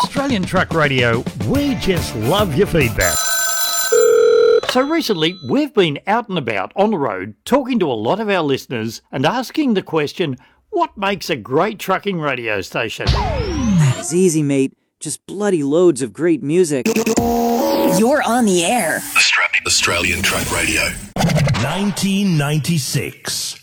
Australian Truck Radio, we just love your feedback. So recently, we've been out and about on the road talking to a lot of our listeners and asking the question, what makes a great trucking radio station? That is easy, mate. Just bloody loads of great music. You're on the air. Australian Truck Radio. 1996.